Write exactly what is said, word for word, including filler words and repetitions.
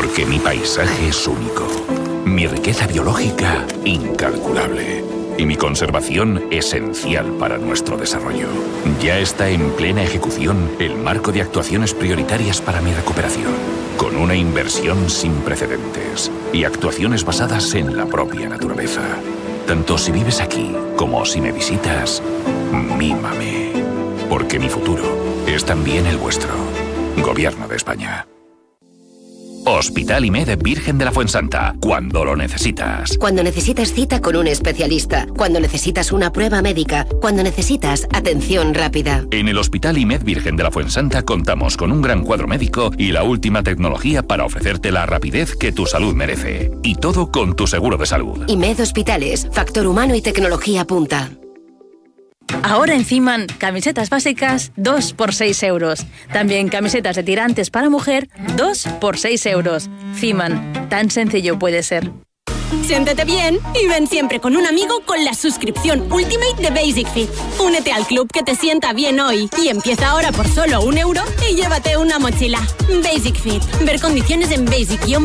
Porque mi paisaje es único, mi riqueza biológica incalculable y mi conservación esencial para nuestro desarrollo. Ya está en plena ejecución el marco de actuaciones prioritarias para mi recuperación, con una inversión sin precedentes y actuaciones basadas en la propia naturaleza. Tanto si vives aquí como si me visitas, mímame. Porque mi futuro es también el vuestro. Gobierno de España. Hospital IMED Virgen de la Fuensanta, cuando lo necesitas. Cuando necesitas cita con un especialista, cuando necesitas una prueba médica, cuando necesitas atención rápida. En el Hospital IMED Virgen de la Fuensanta contamos con un gran cuadro médico y la última tecnología para ofrecerte la rapidez que tu salud merece. Y todo con tu seguro de salud. IMED Hospitales, factor humano y tecnología punta. Ahora en Fiman, camisetas básicas, dos por seis euros. También camisetas de tirantes para mujer, dos por seis euros. Fiman, tan sencillo puede ser. Siéntete bien y ven siempre con un amigo con la suscripción Ultimate de Basic Fit. Únete al club que te sienta bien hoy y empieza ahora por solo un euro y llévate una mochila. Basic Fit. Ver condiciones en basic